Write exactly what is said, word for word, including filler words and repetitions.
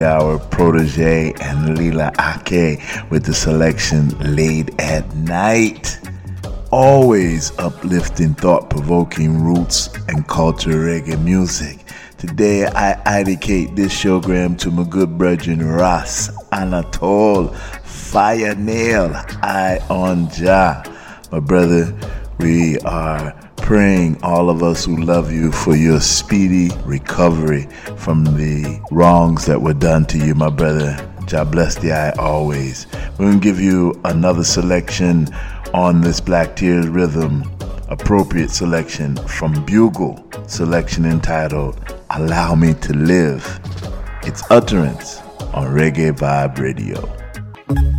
Our protege and Lila Ake with the selection Late at Night. Always uplifting, thought-provoking roots and culture reggae music. Today I dedicate this showgram to my good brethren Ras Anatole, Fire Nail, I on Jah. My brother, we are praying, all of us who love you, for your speedy recovery from the wrongs that were done to you, my brother. Jah bless thee I always. We're going to give you another selection on this Black Tears rhythm, appropriate selection from Bugle, selection entitled Allow Me to Live. It's Utterance on Reggae Vibe Radio.